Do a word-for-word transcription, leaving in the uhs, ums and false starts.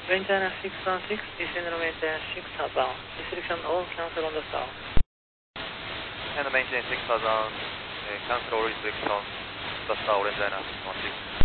Orange China six one six, descend on maintenance six southbound. Restriction all, cancel on the south. Descend maintenance six thousand, uh, cancel all restriction, the south Orange China six one six.